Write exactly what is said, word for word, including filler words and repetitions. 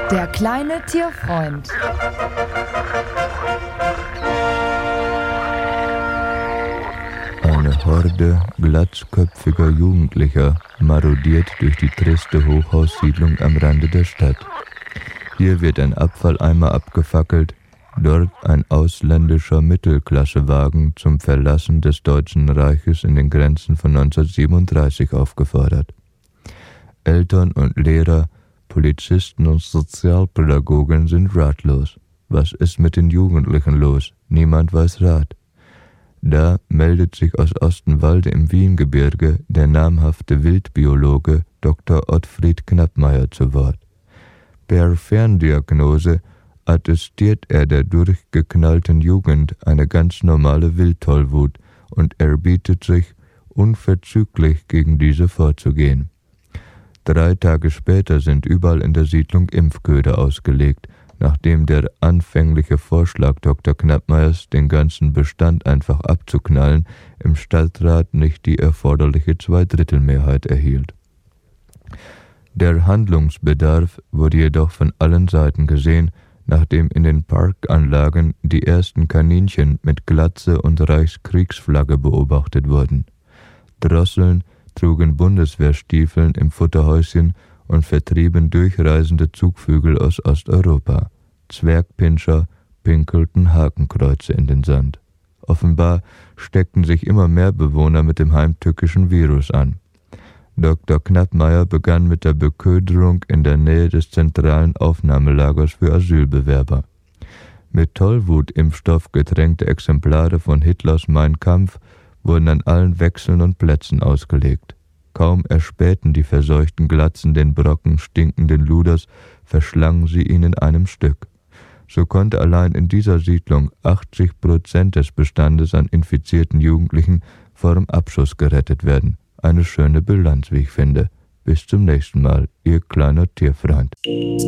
Der kleine Tierfreund. Eine Horde glatzköpfiger Jugendlicher marodiert durch die triste Hochhaussiedlung am Rande der Stadt. Hier wird ein Abfalleimer abgefackelt, dort ein ausländischer Mittelklassewagen zum Verlassen des Deutschen Reiches in den Grenzen von neunzehnhundertsiebenunddreißig aufgefordert. Eltern und Lehrer, Polizisten und Sozialpädagogen sind ratlos. Was ist mit den Jugendlichen los? Niemand weiß Rat. Da meldet sich aus Ostenwalde im Wiengebirge der namhafte Wildbiologe Doktor Ottfried Knappmeier zu Wort. Per Ferndiagnose attestiert er der durchgeknallten Jugend eine ganz normale Wildtollwut und erbietet sich, unverzüglich gegen diese vorzugehen. Drei Tage später sind überall in der Siedlung Impfköder ausgelegt, nachdem der anfängliche Vorschlag Doktor Knappmeiers, den ganzen Bestand einfach abzuknallen, im Stadtrat nicht die erforderliche Zweidrittelmehrheit erhielt. Der Handlungsbedarf wurde jedoch von allen Seiten gesehen, nachdem in den Parkanlagen die ersten Kaninchen mit Glatze und Reichskriegsflagge beobachtet wurden. Drosseln trugen Bundeswehrstiefeln im Futterhäuschen und vertrieben durchreisende Zugvögel aus Osteuropa. Zwergpinscher pinkelten Hakenkreuze in den Sand. Offenbar steckten sich immer mehr Bewohner mit dem heimtückischen Virus an. Doktor Knappmeier begann mit der Beköderung in der Nähe des zentralen Aufnahmelagers für Asylbewerber. Mit Tollwut-Impfstoff getränkte Exemplare von Hitlers Mein Kampf wurden an allen Wechseln und Plätzen ausgelegt. Kaum erspähten die verseuchten Glatzen den Brocken stinkenden Luders, verschlangen sie ihn in einem Stück. So konnte allein in dieser Siedlung achtzig Prozent des Bestandes an infizierten Jugendlichen vor dem Abschuss gerettet werden. Eine schöne Bilanz, wie ich finde. Bis zum nächsten Mal, Ihr kleiner Tierfreund.